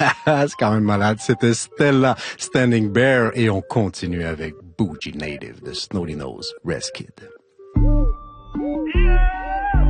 C'est quand même malade. C'était Stella Standing Bear et on continue avec Bougie Native de Snotty Nose Rez Kid.